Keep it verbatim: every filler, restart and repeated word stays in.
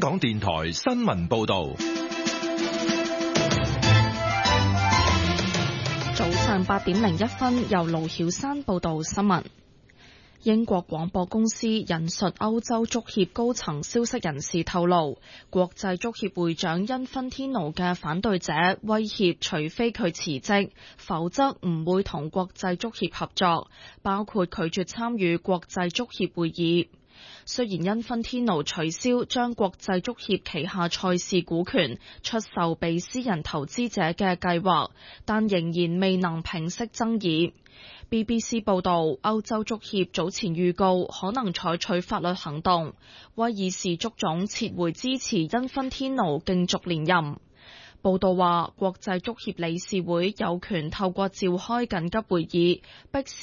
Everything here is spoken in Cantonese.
港電台新聞報道。 早上八點零一分，由盧曉山報道新聞。英國廣播公司引述歐洲足協高層消息人士透露，國際足協會長因芬天奴嘅反對者威脅，除非佢辭職，否則唔會同國際足協合作，包括拒絕參與國際足協會議。雖然因芬天奴取消將國際足協旗下賽事股權出售俾私人投資者嘅計劃，但仍然未能平息爭議。B B C 報道，歐洲足協早前預告可能採取法律行動，威爾士足總撤回支持因芬天奴競逐連任。報道話，國際足協理事會有權透過召開緊急會議，迫使